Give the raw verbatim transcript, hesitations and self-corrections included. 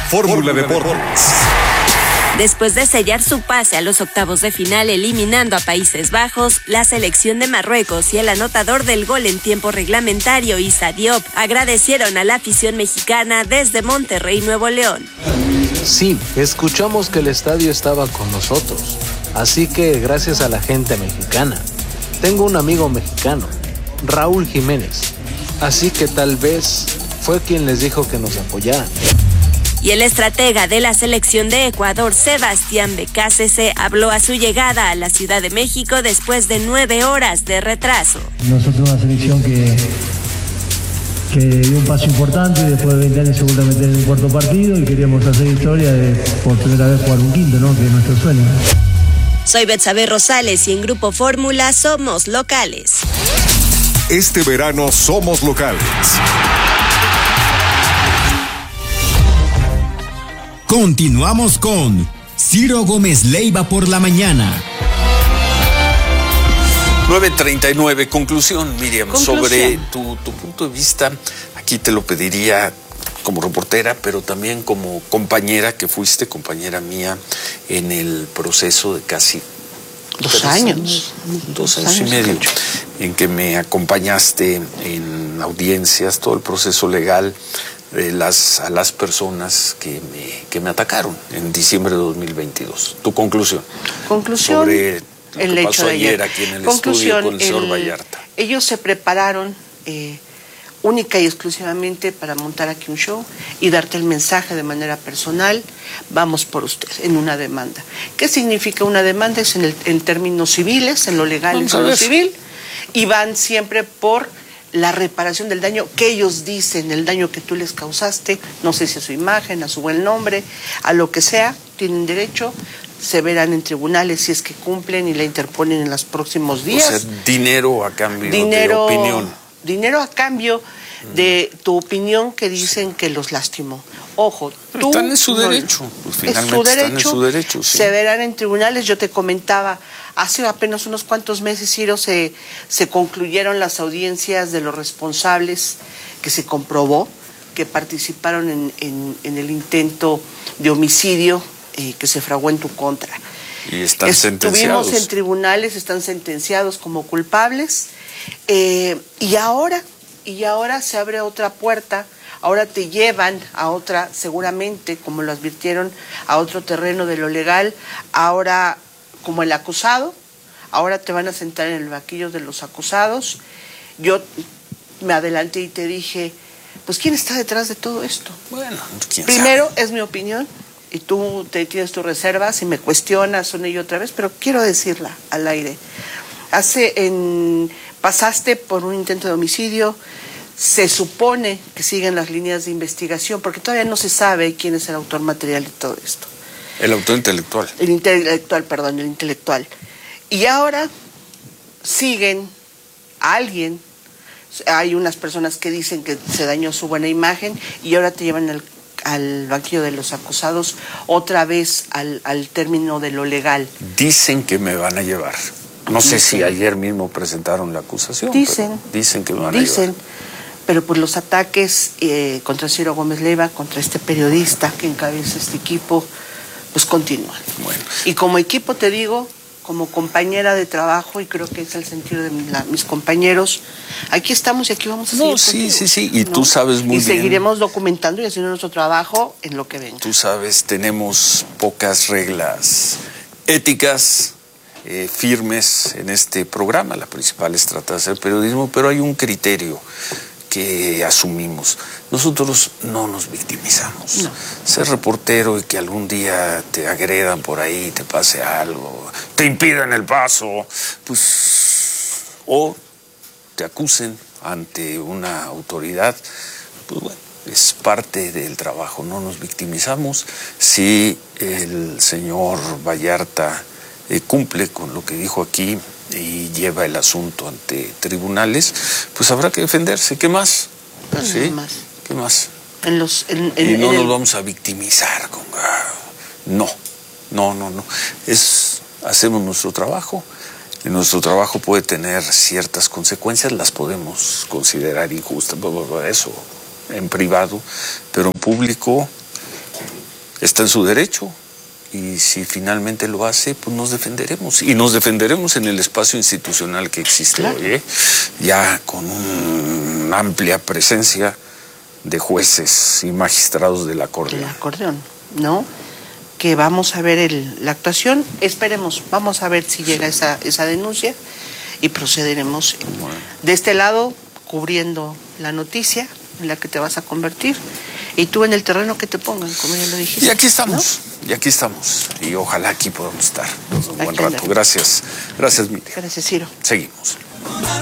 Fórmula Deportes. Después de sellar su pase a los octavos de final eliminando a Países Bajos, la selección de Marruecos y el anotador del gol en tiempo reglamentario, Issa Diop, agradecieron a la afición mexicana desde Monterrey, Nuevo León. Sí, escuchamos que el estadio estaba con nosotros, así que gracias a la gente mexicana. Tengo un amigo mexicano, Raúl Jiménez, así que tal vez fue quien les dijo que nos apoyaran. Y el estratega de la selección de Ecuador, Sebastián Becasese, habló a su llegada a la Ciudad de México después de nueve horas de retraso. Nosotros una selección que, que dio un paso importante y después de veinte años se vuelve a meter en un cuarto partido y queríamos hacer historia de por primera vez jugar un quinto, ¿no? Que es nuestro sueño. Soy Betsabe Rosales y en Grupo Fórmula somos locales. Este verano somos locales. Continuamos con Ciro Gómez Leiva por la mañana. nueve treinta y nueve, conclusión, Miriam, Conclusión. sobre tu, tu punto de vista. Aquí te lo pediría como reportera, pero también como compañera, que fuiste compañera mía en el proceso de casi Dos años. Dos años y medio, en que me acompañaste en audiencias, todo el proceso legal. De las, a las personas que me, que me atacaron en diciembre de dos mil veintidós. Tu conclusión. Conclusión. Sobre lo el que hecho pasó de ayer ayer. aquí en el Conclusión, estudio con el señor el, Vallarta. Ellos se prepararon eh, única y exclusivamente para montar aquí un show y darte el mensaje de manera personal. Vamos por usted en una demanda. ¿Qué significa una demanda? Es en, el, en términos civiles, en lo legal, en lo civil, y van siempre por la reparación del daño que ellos dicen, el daño que tú les causaste, no sé si a su imagen, a su buen nombre, a lo que sea, tienen derecho, se verán en tribunales si es que cumplen y la interponen en los próximos días. O sea, dinero a cambio dinero, de opinión. Dinero a cambio de tu opinión que dicen que los lastimó. Ojo, Pero tú... están en su no, derecho, pues finalmente es su derecho, están en su derecho. Sí. Se verán en tribunales, yo te comentaba, hace apenas unos cuantos meses, Ciro, se, se concluyeron las audiencias de los responsables que se comprobó que participaron en, en, en el intento de homicidio eh, que se fraguó en tu contra. Y están Estuvimos sentenciados. en tribunales, están sentenciados como culpables, eh, y ahora, y ahora se abre otra puerta. Ahora te llevan a otra, seguramente, como lo advirtieron, a otro terreno de lo legal, ahora como el acusado, ahora te van a sentar en el banquillo de los acusados. Yo me adelanté y te dije, pues ¿quién está detrás de todo esto? Bueno, ¿quién Primero, sabe? es mi opinión, y tú te tienes tus reservas y me cuestionas una y otra vez, pero quiero decirla al aire. Hace, en, pasaste por un intento de homicidio. Se supone que siguen las líneas de investigación, porque todavía no se sabe quién es el autor material de todo esto. El autor intelectual. El intelectual, perdón, el intelectual. Y ahora siguen a alguien. Hay unas personas que dicen que se dañó su buena imagen y ahora te llevan al, al banquillo de los acusados otra vez al, al término de lo legal. Dicen que me van a llevar. No sé si ayer mismo presentaron la acusación. Dicen. Dicen que me van Dicen. a llevar. Pero pues los ataques eh, contra Ciro Gómez Leiva, contra este periodista que encabeza este equipo, pues continúan. Bueno. Y como equipo te digo, como compañera de trabajo, y creo que es el sentido de mi, la, mis compañeros, aquí estamos y aquí vamos a seguir. No, sí, contigo, sí, sí, y ¿no? tú sabes muy y bien. Y seguiremos documentando y haciendo nuestro trabajo en lo que venga. Tú sabes, tenemos pocas reglas éticas eh, firmes en este programa. La principal es tratar de hacer periodismo, pero hay un criterio que asumimos. Nosotros no nos victimizamos. No. Ser reportero y que algún día te agredan por ahí, te pase algo, te impidan el paso, pues, o te acusen ante una autoridad, pues bueno, es parte del trabajo, no nos victimizamos. Si el señor Vallarta eh, cumple con lo que dijo aquí y lleva el asunto ante tribunales, pues habrá que defenderse. ¿Qué más? Pues ¿Sí? nada más. ¿Qué más? En los, en, en, y no en nos el... vamos a victimizar. Con... No, no, no, no. Es, hacemos nuestro trabajo. Y nuestro trabajo puede tener ciertas consecuencias, las podemos considerar injustas, eso en privado, pero en público está en su derecho. Y si finalmente lo hace, pues nos defenderemos. Y nos defenderemos en el espacio institucional que existe claro. hoy, ¿eh? Ya con una amplia presencia de jueces y magistrados del acordeón. El acordeón, ¿no? Que vamos a ver el, la actuación. Esperemos, vamos a ver si llega esa, esa denuncia y procederemos bueno. de este lado, cubriendo la noticia en la que te vas a convertir. Y tú en el terreno que te pongan, como ya lo dijiste. Y aquí estamos, ¿no? y aquí estamos. Y ojalá aquí podamos estar un buen aquí rato. andamos. Gracias, gracias Miriam. Gracias, Ciro. Seguimos.